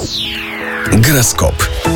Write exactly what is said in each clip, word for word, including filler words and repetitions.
Гороскоп.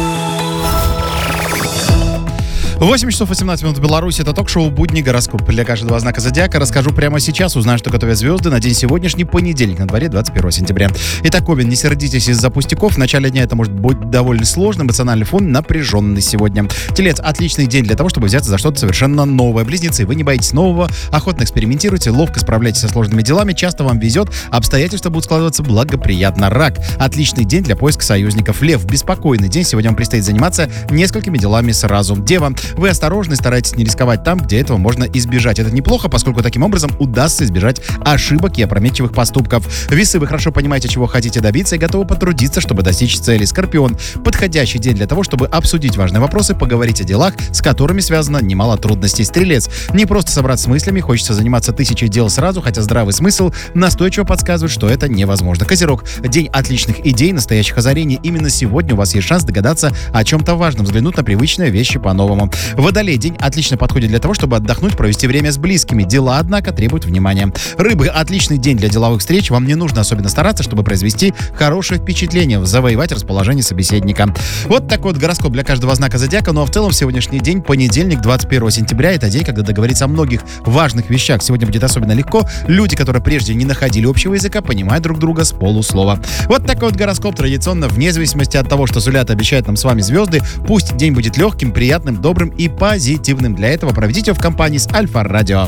восемь часов восемнадцать минут в Беларуси. Это ток-шоу «Будни. Гороскоп» для каждого знака зодиака. Расскажу прямо сейчас. Узнаю, что готовят звезды на день сегодняшний, понедельник, на дворе двадцать первого сентября. Итак, Овен, не сердитесь из-за пустяков. В начале дня это может быть довольно сложно. Эмоциональный фон напряженный сегодня. Телец, отличный день для того, чтобы взяться за что-то совершенно новое. Близнецы, вы не боитесь нового, охотно экспериментируете, ловко справляетесь со сложными делами, часто вам везет, обстоятельства будут складываться благоприятно. Рак, отличный день для поиска союзников. Лев, беспокойный день. Сегодня вам предстоит заниматься несколькими делами сразу. Дева, вы осторожны, старайтесь не рисковать там, где этого можно избежать. Это неплохо, поскольку таким образом удастся избежать ошибок и опрометчивых поступков. Весы, вы хорошо понимаете, чего хотите добиться и готовы потрудиться, чтобы достичь цели. Скорпион, подходящий день для того, чтобы обсудить важные вопросы, поговорить о делах, с которыми связано немало трудностей. Стрелец, не просто собраться с мыслями, хочется заниматься тысячей дел сразу, хотя здравый смысл настойчиво подсказывает, что это невозможно. Козерог, день отличных идей, настоящих озарений. Именно сегодня у вас есть шанс догадаться о чем-то важном, взглянуть на привычные вещи по-новому. Водолей, день отлично подходит для того, чтобы отдохнуть, провести время с близкими. Дела, однако, требуют внимания. Рыбы, отличный день для деловых встреч. Вам не нужно особенно стараться, чтобы произвести хорошее впечатление, завоевать расположение собеседника. Вот такой вот гороскоп для каждого знака зодиака. Ну а в целом сегодняшний день, понедельник, двадцать первого сентября, это день, когда договориться о многих важных вещах сегодня будет особенно легко. Люди, которые прежде не находили общего языка, понимают друг друга с полуслова. Вот такой вот гороскоп традиционно, вне зависимости от того, что сулят, обещают нам с вами звезды. Пусть день будет легким, приятным, добрым и позитивным. Для этого проведите его в компании с Альфа-Радио.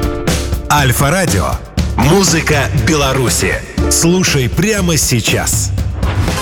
Альфа-Радио. Музыка Беларуси. Слушай прямо сейчас.